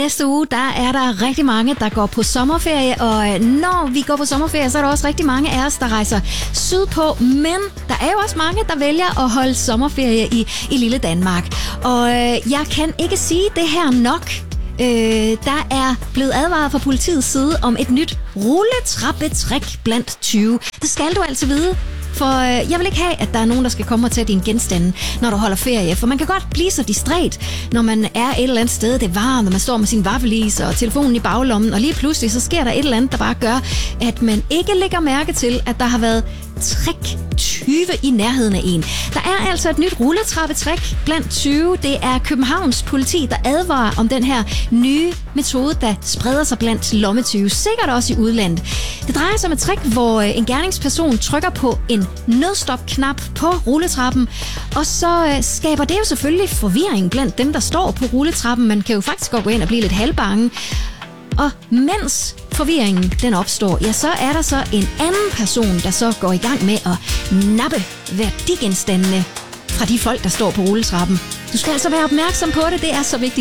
næste uge, der er der rigtig mange, der går på sommerferie, og når vi går på sommerferie, så er der også rigtig mange af os, der rejser sydpå, men der er jo også mange, der vælger at holde sommerferie i lille Danmark. Og jeg kan ikke sige det her nok. Der er blevet advaret fra politiets side om et nyt rulletrappetrik blandt 20. Det skal du altså vide. For jeg vil ikke have, at der er nogen, der skal komme og tage dine genstande, når du holder ferie. For man kan godt blive så distræt, når man er et eller andet sted, det er varmt, når man står med sin vaffelis og telefonen i baglommen, og lige pludselig så sker der et eller andet, der bare gør, at man ikke lægger mærke til, at der har været trick 20 i nærheden af en. Der er altså et nyt rulletrappetrik blandt 20. Det er Københavns politi, der advarer om den her nye metode, der spreder sig blandt lommetyve, sikkert også i udlandet. Det drejer sig om et trick, hvor en gerningsperson trykker på en nødstop-knap på rulletrappen, og så skaber det jo selvfølgelig forvirring blandt dem, der står på rulletrappen. Man kan jo faktisk godt gå ind og blive lidt halvbange. Og mens forvirringen den opstår, ja, så er der så en anden person, der så går i gang med at nappe værdigenstandene fra de folk, der står på rulletrappen. Du skal altså være opmærksom på det, det er så vigtigt.